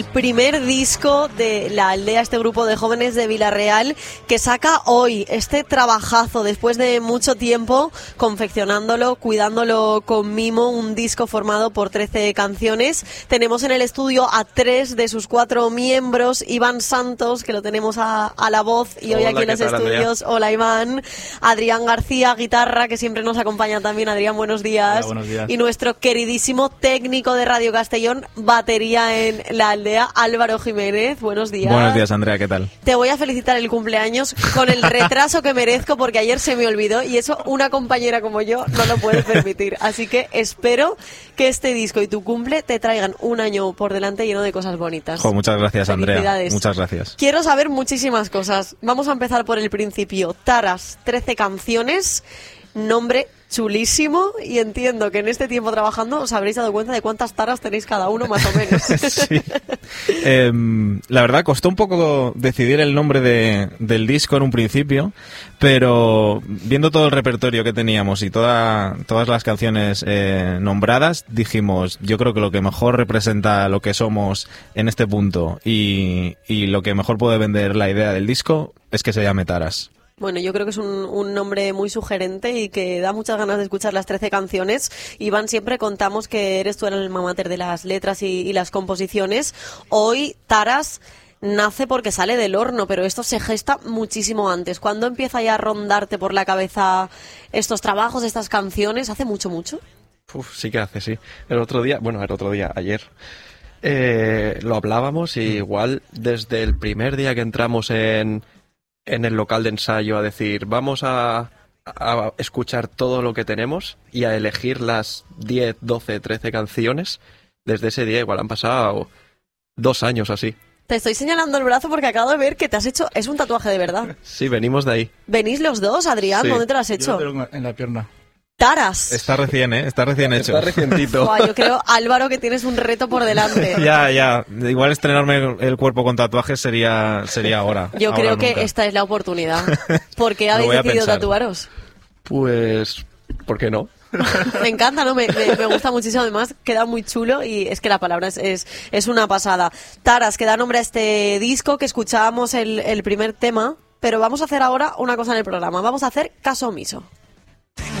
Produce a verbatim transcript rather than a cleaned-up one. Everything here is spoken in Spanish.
primer disco de La Aldea, este grupo de jóvenes de Vila-real que saca hoy este trabajazo después de mucho tiempo confeccionándolo, cuidándolo con mimo, un disco formado por trece canciones. Tenemos en el estudio a tres de sus cuatro miembros, Iván Santos, que lo tenemos a, a la voz y hoy Hola, aquí en los tal, estudios. Andrea? Hola Iván. Adrián García, guitarra, que siempre nos acompaña también. Adrián, buenos días. Hola, buenos días. Y nuestro queridísimo técnico de Radio Castellón, batería en La Aldea, Álvaro Jiménez. Buenos días. Buenos días, Andrea, ¿qué tal? Te voy a felicitar el cumpleaños con el retraso que merezco porque ayer se me olvidó y eso una compañera como yo no lo puede permitir. Así que espero que este disco y tu cumple te traigan un año por delante lleno de cosas bonitas. Jo, muchas gracias, Andrea. Felicidades. Muchas gracias. Quiero saber muchísimas cosas. Vamos a empezar por el principio. Taras, trece canciones, nombre chulísimo, y entiendo que en este tiempo trabajando os habréis dado cuenta de cuántas taras tenéis cada uno, más o menos. Sí. Eh, la verdad, costó un poco decidir el nombre de, del disco en un principio, pero viendo todo el repertorio que teníamos y toda, todas las canciones eh, nombradas, dijimos, yo creo que lo que mejor representa lo que somos en este punto y, y lo que mejor puede vender la idea del disco es que se llame Taras. Bueno, yo creo que es un, un nombre muy sugerente y que da muchas ganas de escuchar las trece canciones. Iván, siempre contamos que eres tú el alma mater de las letras y, y las composiciones. Hoy, Taras nace porque sale del horno, pero esto se gesta muchísimo antes. ¿Cuándo empieza ya a rondarte por la cabeza estos trabajos, estas canciones? ¿Hace mucho, mucho? Uf, sí que hace, sí. El otro día, bueno, el otro día, ayer, eh, lo hablábamos y igual desde el primer día que entramos en... en el local de ensayo a decir, vamos a, a escuchar todo lo que tenemos y a elegir las diez, doce, trece canciones. Desde ese día igual han pasado dos años así. Te estoy señalando el brazo porque acabo de ver que te has hecho... Es un tatuaje de verdad. Sí, venimos de ahí. ¿Venís los dos, Adrián? Sí. ¿Dónde te lo has hecho? Yo lo tengo en la pierna. Taras. Está recién, ¿eh? Está recién hecho. Está recientito. Buah, yo creo, Álvaro, que tienes un reto por delante. Ya, ya. Igual estrenarme el cuerpo con tatuajes sería, sería ahora. Yo ahora creo que nunca. esta es la oportunidad. ¿Por qué Lo habéis voy a decidido pensar. tatuaros? Pues, ¿por qué no? Me encanta, ¿no? Me, me, me gusta muchísimo, además queda muy chulo y es que la palabra es, es, es una pasada. Taras, que da nombre a este disco, que escuchábamos el, el primer tema, pero vamos a hacer ahora una cosa en el programa. Vamos a hacer caso omiso.